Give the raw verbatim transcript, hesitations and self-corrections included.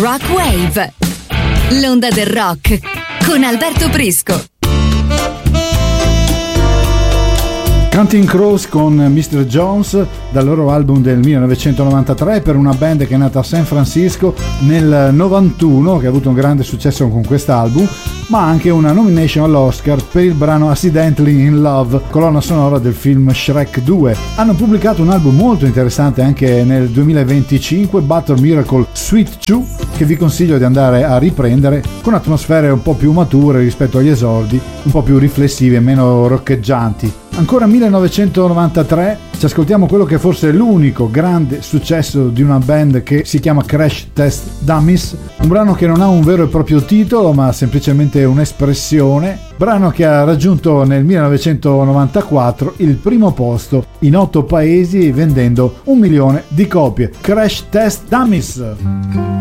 Rock Wave, l'onda del rock con Alberto Prisco. Counting Crows con mister Jones dal loro album del millenovecentonovantatré, per una band che è nata a San Francisco nel novantuno, che ha avuto un grande successo con quest'album, ma anche una nomination all'Oscar per il brano Accidentally in Love, colonna sonora del film Shrek due. Hanno pubblicato un album molto interessante anche nel duemilaventicinque, Butter Miracle Sweet Chew, che vi consiglio di andare a riprendere, con atmosfere un po' più mature rispetto agli esordi, un po' più riflessive e meno roccheggianti. Ancora millenovecentonovantatré, ci ascoltiamo quello che forse è l'unico grande successo di una band che si chiama Crash Test Dummies, un brano che non ha un vero e proprio titolo ma semplicemente un'espressione, brano che ha raggiunto nel millenovecentonovantaquattro il primo posto in otto paesi vendendo un milione di copie. Crash Test Dummies.